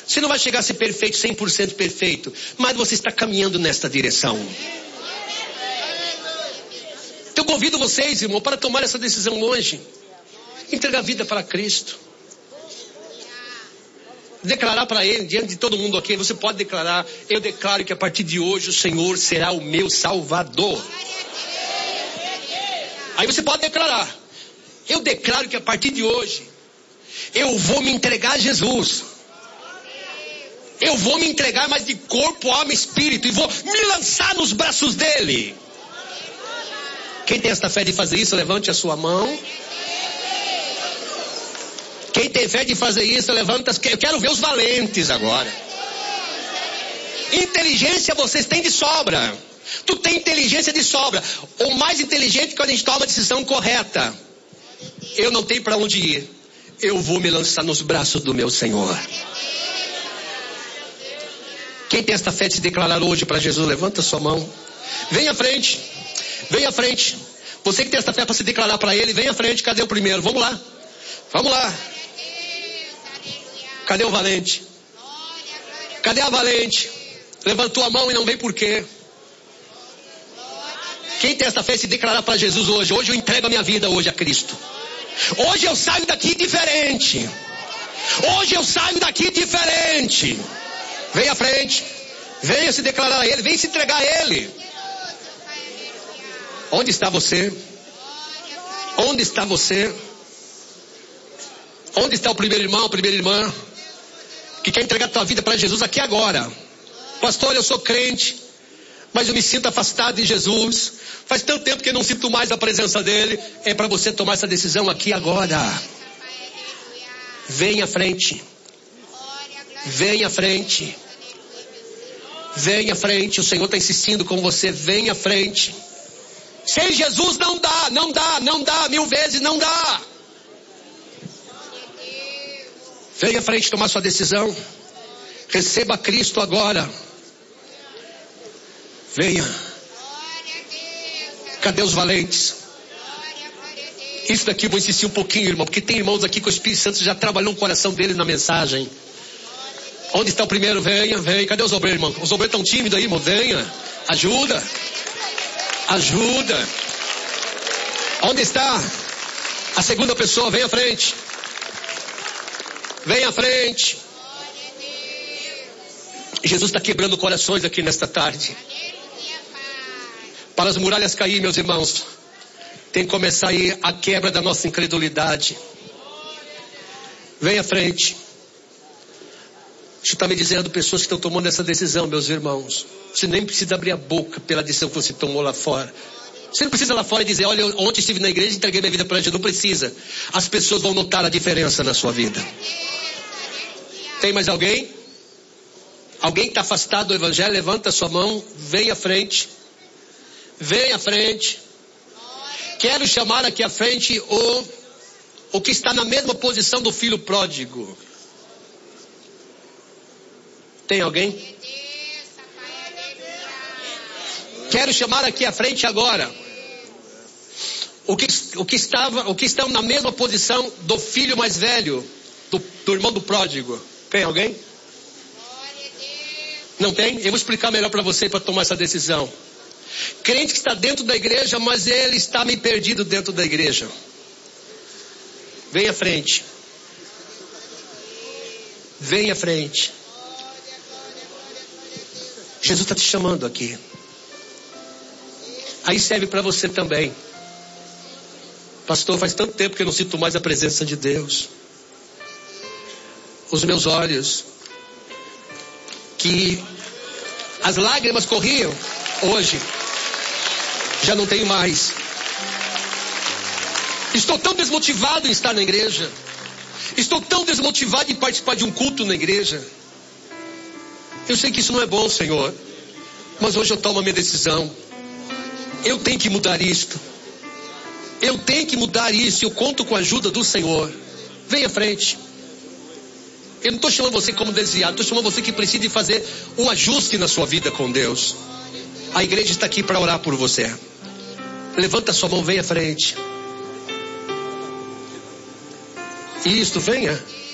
Você não vai chegar a ser perfeito, 100% perfeito, mas você está caminhando nesta direção. Então eu convido vocês, irmão, para tomar essa decisão hoje. Entregar a vida para Cristo. Declarar para Ele, diante de todo mundo aqui, você pode declarar: eu declaro que a partir de hoje o Senhor será o meu Salvador. Aí você pode declarar: eu declaro que a partir de hoje eu vou me entregar a Jesus. Eu vou me entregar, mas de corpo, alma e espírito, e vou me lançar nos braços dele. Quem tem esta fé de fazer isso, levante a sua mão. Quem tem fé de fazer isso, levanta. Eu quero ver os valentes agora. Inteligência vocês têm de sobra. Tu tem inteligência de sobra. O mais inteligente quando a gente toma a decisão correta. Eu não tenho para onde ir. Eu vou me lançar nos braços do meu Senhor. Quem tem esta fé de se declarar hoje para Jesus, levanta sua mão. Vem à frente. Vem à frente. Você que tem esta fé para se declarar para Ele, vem à frente. Cadê o primeiro? Vamos lá. Vamos lá. Cadê o valente? Cadê a valente? Levantou a mão e não veio por quê? Quem tem essa fé de se declarar para Jesus hoje? Hoje eu entrego a minha vida hoje a Cristo. Hoje eu saio daqui diferente. Hoje eu saio daqui diferente. Vem à frente. Venha se declarar a Ele. Venha se entregar a Ele. Onde está você? Onde está você? Onde está o primeiro irmão, a primeira irmã? Que quer entregar a tua vida para Jesus aqui agora. Pastor, eu sou crente, mas eu me sinto afastado de Jesus. Faz tanto tempo que eu não sinto mais a presença dele. É para você tomar essa decisão aqui agora. Vem à frente. Vem à frente. Vem à frente. O Senhor está insistindo com você. Vem à frente. Sem Jesus não dá, não dá, não dá. 1000 vezes não dá. Venha à frente tomar sua decisão. Receba Cristo agora. Venha. Cadê os valentes? Isso daqui eu vou insistir um pouquinho, irmão, porque tem irmãos aqui que o Espírito Santo já trabalhou no coração deles na mensagem. Onde está o primeiro? Venha, venha. Cadê os obreiros, irmão? Os obreiros estão tímidos aí, irmão. Venha. Ajuda. Ajuda. Onde está a segunda pessoa? Venha à frente. Venha à frente. Jesus está quebrando corações aqui nesta tarde. Para as muralhas cair, meus irmãos, tem que começar aí a quebra da nossa incredulidade. Venha à frente. Isso está me dizendo pessoas que estão tomando essa decisão, meus irmãos. Você nem precisa abrir a boca pela decisão que você tomou lá fora. Você não precisa lá fora dizer: olha, ontem estive na igreja e entreguei minha vida para Jesus. Não precisa. As pessoas vão notar a diferença na sua vida. Tem mais alguém? Alguém que está afastado do evangelho? Levanta a sua mão. Vem à frente. Vem à frente. Quero chamar aqui à frente o que está na mesma posição do filho pródigo. Tem alguém? Quero chamar aqui à frente agora o que estão na mesma posição do filho mais velho, do irmão do pródigo. Tem alguém? Não tem? Eu vou explicar melhor para você para tomar essa decisão. Crente que está dentro da igreja, mas ele está meio perdido dentro da igreja. Vem à frente. Vem à frente. Jesus está te chamando aqui. Aí serve para você também. Pastor, faz tanto tempo que eu não sinto mais a presença de Deus. Os meus olhos, que as lágrimas corriam, hoje já não tenho mais. Estou tão desmotivado em estar na igreja. Estou tão desmotivado em participar de um culto na igreja. Eu sei que isso não é bom, Senhor, mas hoje eu tomo a minha decisão. Eu tenho que mudar isto. Eu tenho que mudar isso. Eu conto com a ajuda do Senhor. Venha à frente. Eu não estou chamando você como desviado. Estou chamando você que precisa fazer um ajuste na sua vida com Deus. A igreja está aqui para orar por você. Levanta a sua mão, venha à frente. Isto, venha.